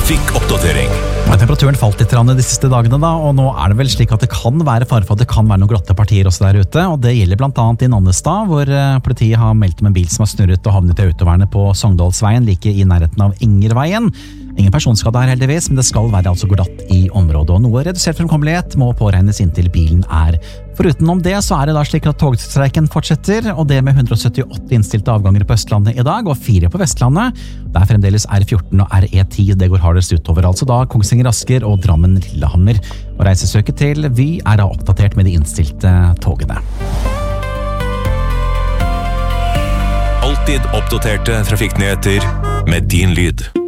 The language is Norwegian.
Trafikkoppdatering. Temperaturen falt litt de siste dagene da, og nå det vel slik at det kan være fare for at det kan være noen glatte partier også der ute, og det gjelder blant annet i Nannestad, hvor politiet har meldt om en bil som har snurret og havnet i autovernet på Sogndalsveien, like i nærheten av Ingerveien. Ingen personskade her heldigvis, men det skal være altså glatt i området, og noe redusert fremkommelighet må påregnes inntil bilen Forutenom det så det da slik at togstreiken fortsetter, og det med 178 innstilte avganger på Østlandet i dag, og 4 på Vestlandet. Det fremdeles R14 og RE10, det går hardest utover, altså da Kongsvinger Asker og Drammen Lillehammer. Og reisesøket til Vy da oppdatert med de innstilte togene. Alltid oppdaterte trafikknyheter med din lyd.